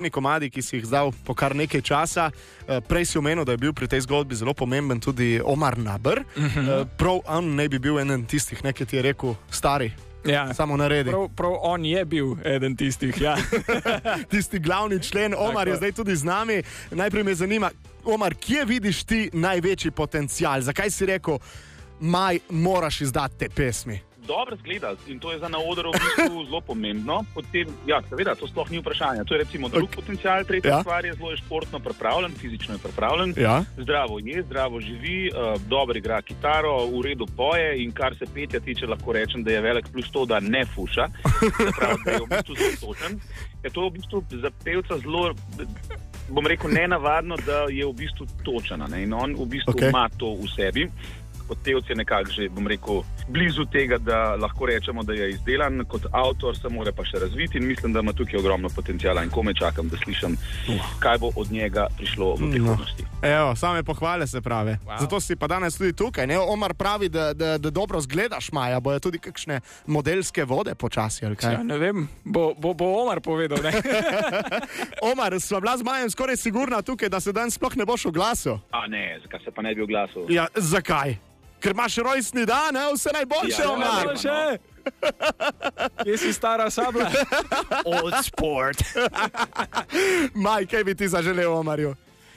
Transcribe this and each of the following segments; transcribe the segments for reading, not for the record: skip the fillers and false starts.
naslednji komadi, ki si jih dal po kar nekaj časa. Prej si omenil, da je bil pri tej zgodbi zelo pomemben tudi Omar Naber. Prav on ne bi bil eden tistih, ki ti je rekel, stari. Ja, samo naredi. Prav on je bil eden tistih, ja. Tisti glavni člen, Omar je zdaj tudi z nami. Najprej me zanima, Omar, kje vidiš ti največji potencial? Zakaj si rekel, Maj, moraš izdati te pesmi? Dobro zgleda in to je za na odru v bistvu zelo pomembno. Potem, ja, seveda, to sploh ni vprašanje. To je recimo drug potencial, tretja stvar je zelo športno pripravljen, fizično je pripravljen, zdravo je, zdravo živi, dobro igra kitaro, v redu poje in kar se petja tiče, lahko rečem, da je velik plus to, da ne fuša. Zapravo, da je v bistvu zelo točen. Je to v bistvu za pevca zelo, bom rekel, nenavadno, da je v bistvu točen, ne? In on v bistvu ima to v sebi. Kot pevc je nekako že, bom rekel, blizu tega, da lahko rečemo, da je izdelan. Kot avtor se mora pa še razviti in mislim, da ima tukaj ogromno potencijala in komaj čakam, da slišim, kaj bo od njega prišlo v prihodnosti. Evo, same pohvale se pravi. Wow. Zato si pa danes tudi tukaj. Ne? Omar pravi, da dobro zgledaš, Maja. Bojo tudi kakšne modelske vode počasi, ali kaj? Ja, ne vem, bo Omar povedal, ne? Omar, sva bila z Majem skoraj sigurna tukaj, da se danes sploh ne boš oglasil. A ne, zakaj se pa ne bi oglasil? Ja, zakaj? Ker imaš rojstni dan, vse najboljše, Omar. Kje si stara sabla? Old sport. Maj, kaj bi ti zaželel, Omarju?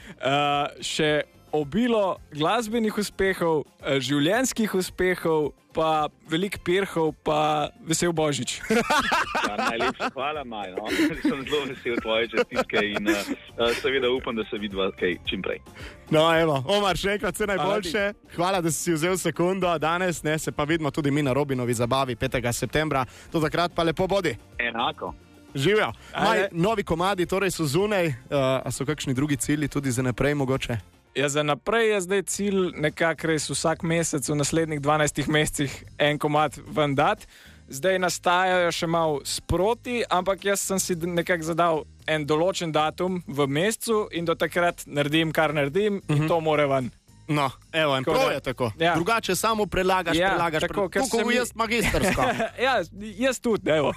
Še obilo glasbenih uspehov, življenjskih uspehov, pa veliko pirhov, pa vesel Božič. Ja, najlepša hvala, Maj. No? Sem zelo vesel tvoje čestitke in seveda upam, da se vidva kaj čim prej. No, evo, Omar, še enkrat vse najboljše. Hvala, da si vzel sekundo danes, ne, se pa vidimo tudi mi na Robinovi zabavi 5. septembra. Do takrat pa lepo bodi. Enako. Živijo. Maj, novi komadi torej so zunaj, a so kakšni drugi cilji tudi za naprej mogoče? Ja, za naprej je zdaj cilj nekako res vsak mesec v naslednjih 12 mesecih en komad ven dati. Zdaj nastajajo še malo sproti, ampak jaz sem si nekako zadal en določen datum v mesecu in do takrat naredim, kar naredim in to more ven. No, evo, in prav je tako. Ja. Drugače samo prelagaš, tako, kako jaz magistersko. Ja, jaz tudi, evo.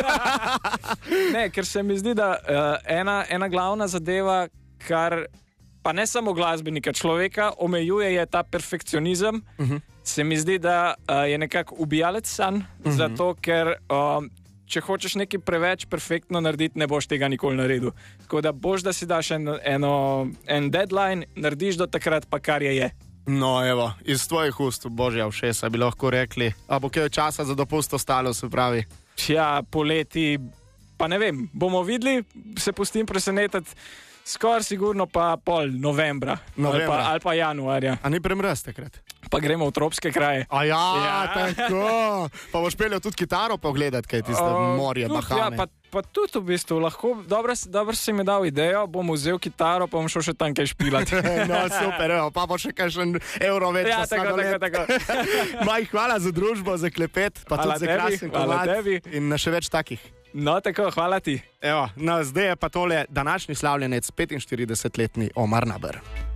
Ne, ker se mi zdi, da ena glavna zadeva, kar pa ne samo glasbenika, človeka omejuje, je ta perfekcionizem. Se mi zdi, da je nekako ubijalec sanj, zato ker če hočeš nekaj preveč perfektno narediti, ne boš tega nikoli naredil. Tako da boš, da si daš en deadline, narediš do takrat pa kar je. No, evo, iz tvojih ust, božja všesa, bi lahko rekli. A bo kaj časa za dopust ostalo, se pravi? Ja, poleti, pa ne vem, bomo videli, se pustim presenetiti. Skoraj sigurno pa pol novembra. Ali pa januarja. A ni premrz takrat? Pa gremo v tropske kraje. A ja, tako. Pa boš peljal tudi kitaro pogledati, kaj tiste morje, Bahame. Ja, pa tudi v bistvu lahko. Dobro si mi dal idejo, bom vzel kitaro, pa bom šel še tam kaj špilati. No, super, evo, pa bo še kakšen evro več. Ja, tako. Maj, hvala za družbo, za klepet, pa tudi za krasen komad in še več takih. No, tako, hvala ti. Evo, no, zdaj je pa tole današnji slavljenec, 45-letni Omar Naber.